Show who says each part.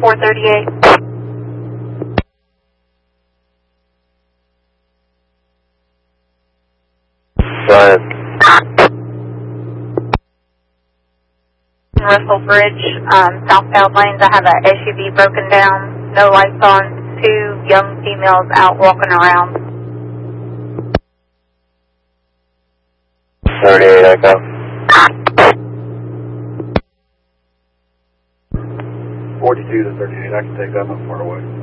Speaker 1: 438.
Speaker 2: Go ahead.
Speaker 1: Russell Bridge, southbound lanes. I have a SUV broken down, no lights on, 2 young females out walking around.
Speaker 2: 38, echo.
Speaker 3: 42 to 38, I can take that, not far away.